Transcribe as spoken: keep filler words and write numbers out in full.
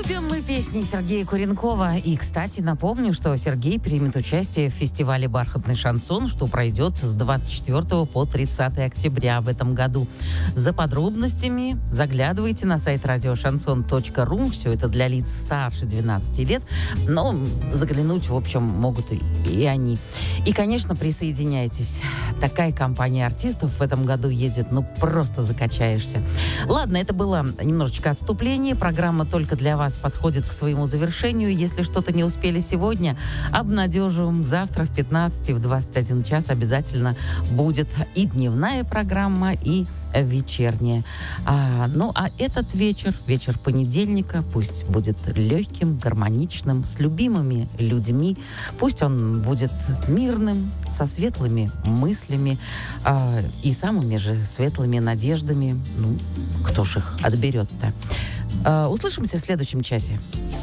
Любим мы песни Сергея Куренкова. И, кстати, напомню, что Сергей примет участие в фестивале «Бархатный шансон», что пройдет с двадцать четвёртого по тридцатое октября в этом году. За подробностями заглядывайте на сайт радио шансон точка ру. Все это для лиц старше двенадцати лет. Но заглянуть, в общем, могут и, и они. И, конечно, присоединяйтесь. Такая компания артистов в этом году едет, ну, просто закачаешься. Ладно, это было немножечко отступление. Программа только для вас подходит к своему завершению. Если что-то не успели сегодня, обнадеживаем. Завтра в пятнадцать и в двадцать один час обязательно будет и дневная программа, и вечерняя. А, ну, а этот вечер, вечер понедельника, пусть будет легким, гармоничным, с любимыми людьми. Пусть он будет мирным, со светлыми мыслями а, и самыми же светлыми надеждами. Ну, кто ж их отберет-то? А, услышимся в следующем часе.